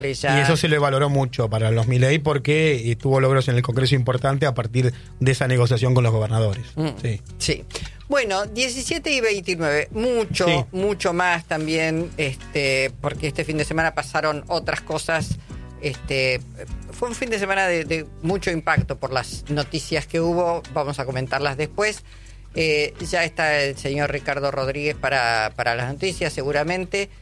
Ya. Y eso se le valoró mucho para los Milei porque tuvo logros en el Congreso importante a partir de esa negociación con los gobernadores. Sí. Bueno, 17 y 29, mucho más también, porque este fin de semana pasaron otras cosas. Fue un fin de semana de mucho impacto por las noticias que hubo. Vamos a comentarlas después. Ya está el señor Ricardo Rodríguez para las noticias, seguramente.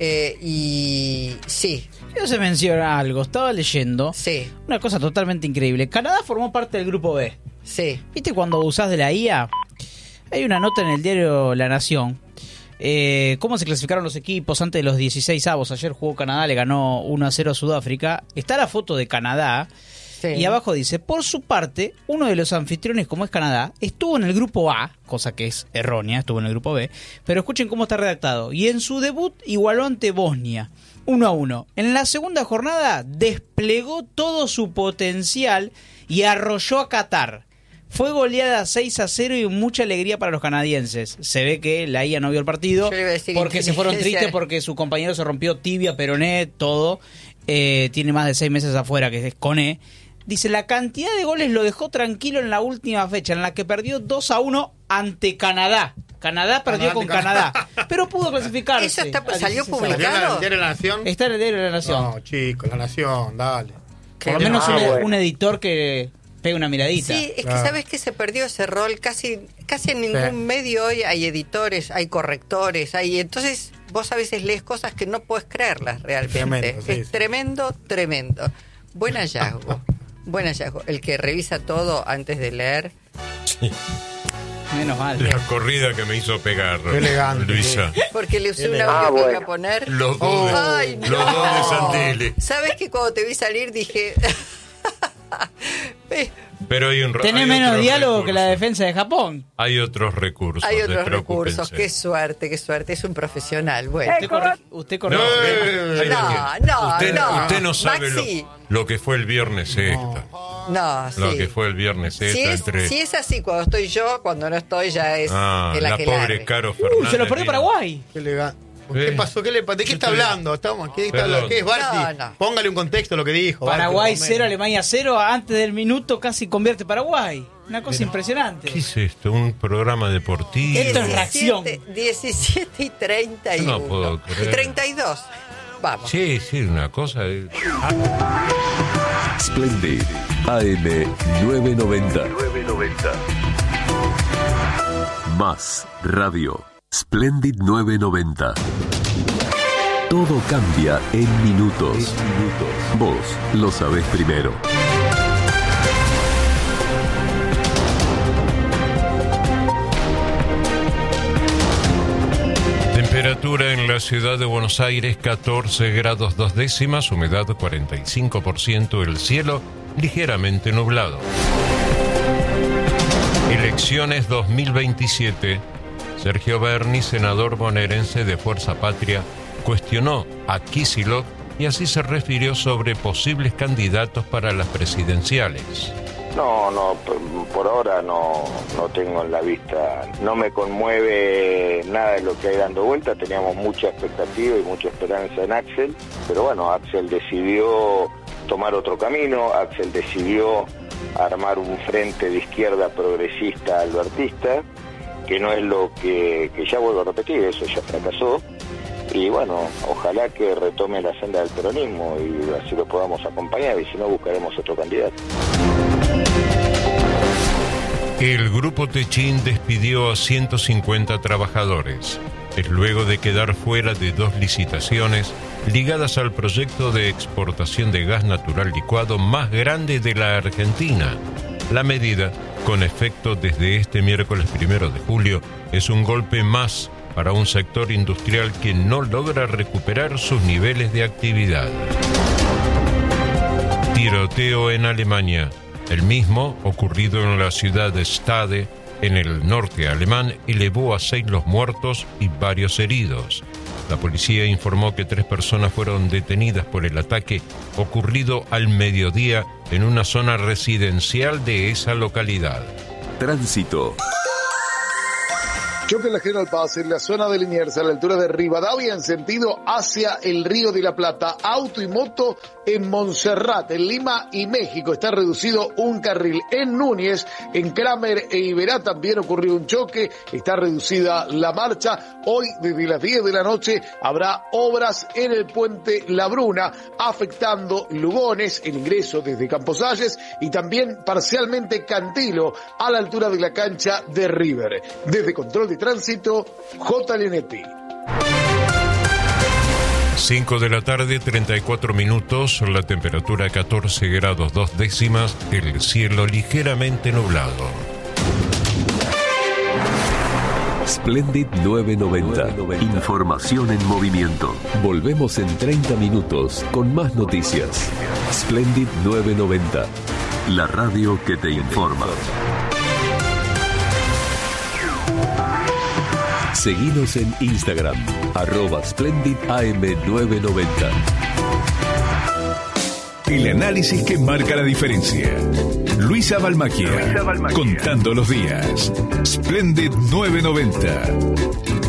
Y sí. Yo se menciona algo, estaba leyendo. Sí. Una cosa totalmente increíble. Canadá formó parte del grupo B. Sí. ¿Viste cuando usás de la IA? Hay una nota en el diario La Nación. Cómo se clasificaron los equipos antes de los 16avos. Ayer jugó Canadá, le ganó 1-0 a Sudáfrica. Está la foto de Canadá. Sí. Y abajo dice, por su parte, uno de los anfitriones, como es Canadá, estuvo en el grupo A, cosa que es errónea, estuvo en el grupo B, pero escuchen cómo está redactado. Y en su debut igualó ante Bosnia, 1-1. En la segunda jornada desplegó todo su potencial y arrolló a Qatar. Fue goleada 6-0 y mucha alegría para los canadienses. Se ve que la IA no vio el partido porque se fueron tristes porque su compañero se rompió tibia, peroné, todo. Tiene más de 6 meses afuera, que es Coné. Dice, la cantidad de goles lo dejó tranquilo en la última fecha, en la que perdió 2-1 ante Canadá. Canadá perdió con Canadá, pero pudo clasificarse. ¿Eso salió publicado? ¿Está en La Nación? Está en el diario de La Nación. No, chicos, La Nación, dale. Por lo menos un editor que pega una miradita. Sí, es que sabes que se perdió ese rol. Casi en ningún medio hoy hay editores, hay correctores, entonces vos a veces lees cosas que no podés creerlas realmente. Tremendo, tremendo. Buen hallazgo. Buen hallazgo. El que revisa todo antes de leer. Sí. Menos mal. La corrida que me hizo pegar, elegante, Luisa. Porque le usé un audio que iba a poner. Los dos de Santilli. ¿Sabes que cuando te vi salir dije... Pero tenés menos diálogo que la defensa de Japón. Hay otros recursos. Hay otros recursos. Qué suerte, qué suerte. Es un profesional. Bueno. Usted corrió. Usted no sabe lo que fue el viernes extra. No, sí. Lo que fue el viernes extra. Si es así, cuando estoy yo, cuando no estoy ya es la que pobre largue. Caro Fernández. Se lo perdió Paraguay. Qué elegante. ¿Qué pasó? ¿De qué está hablando? ¿Qué es Barty? No. Póngale un contexto a lo que dijo. Paraguay 0, Alemania 0. Antes del minuto casi convierte Paraguay. Una cosa impresionante. ¿Qué es esto? ¿Un programa deportivo? Esto es reacción. 17 y 31. No puedo creer. Y 32. Vamos. Sí, una cosa. Splendid AM 990. Más radio. Splendid 990. Todo cambia en minutos. Vos lo sabés primero. Temperatura en la ciudad de Buenos Aires, 14 grados 2 décimas, humedad 45%, el cielo ligeramente nublado. Elecciones 2027. Sergio Berni, senador bonaerense de Fuerza Patria, cuestionó a Kicillof y así se refirió sobre posibles candidatos para las presidenciales. No, por ahora no tengo en la vista, no me conmueve nada de lo que hay dando vuelta. Teníamos mucha expectativa y mucha esperanza en Axel, pero bueno, Axel decidió tomar otro camino, Axel decidió armar un frente de izquierda progresista albertista, que no es lo que ya vuelvo a repetir, eso ya fracasó. Y bueno, ojalá que retome la senda del peronismo y así lo podamos acompañar, y si no buscaremos otro candidato. El Grupo Techín despidió a 150 trabajadores. Es luego de quedar fuera de 2 licitaciones ligadas al proyecto de exportación de gas natural licuado más grande de la Argentina. La medida, con efecto desde este miércoles 1 de julio, es un golpe más para un sector industrial que no logra recuperar sus niveles de actividad. Tiroteo en Alemania. El mismo, ocurrido en la ciudad de Stade, en el norte alemán, elevó a 6 los muertos y varios heridos. La policía informó que 3 personas fueron detenidas por el ataque ocurrido al mediodía en una zona residencial de esa localidad. Tránsito. Choque en la General Paz, en la zona de Liniers, a la altura de Rivadavia, en sentido hacia el Río de la Plata. Auto y moto en Montserrat, en Lima y México. Está reducido un carril. En Núñez, en Kramer e Iberá también ocurrió un choque. Está reducida la marcha. Hoy, desde las 10 de la noche, habrá obras en el puente La Bruna, afectando Lugones, el ingreso desde Camposalles, y también parcialmente Cantilo, a la altura de la cancha de River. Desde Control de Tránsito, J. Lenetti. 5 de la tarde, 34 minutos, la temperatura 14 grados 2 décimas, el cielo ligeramente nublado. Splendid 990. Información en movimiento. Volvemos en 30 minutos con más noticias. Splendid 990. La radio que te informa. Seguinos en Instagram, @SplendidAM990. El análisis que marca la diferencia. Luisa Balmacchia, contando los días. Splendid 990.